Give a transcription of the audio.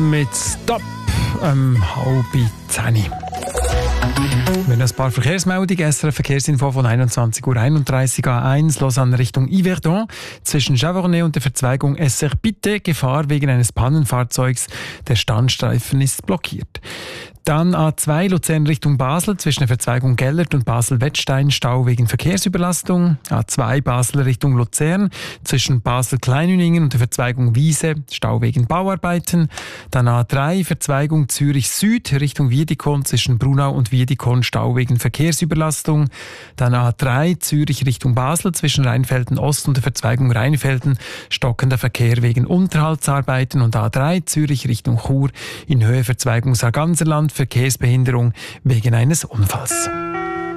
mit Stop halb 10. Wir haben ein paar Verkehrsmeldungen. SRF Verkehrsinfo von 21:31 Uhr A1 Lausanne Richtung Yverdon. Zwischen Javornet und der Verzweigung SR Bitte Gefahr wegen eines Pannenfahrzeugs. Der Standstreifen ist blockiert. Dann A2 Luzern Richtung Basel zwischen der Verzweigung Gellert und Basel-Wettstein Stau wegen Verkehrsüberlastung. A2 Basel Richtung Luzern zwischen Basel-Kleinüningen und der Verzweigung Wiese Stau wegen Bauarbeiten. Dann A3 Verzweigung Zürich Süd Richtung Wiedikon zwischen Brunau und Wiedikon Stau wegen Verkehrsüberlastung. Dann A3 Zürich Richtung Basel zwischen Rheinfelden Ost und der Verzweigung Rheinfelden stockender Verkehr wegen Unterhaltsarbeiten. Und A3 Zürich Richtung Chur in Höhe Verzweigung Sarganserland Verkehrsbehinderung wegen eines Unfalls.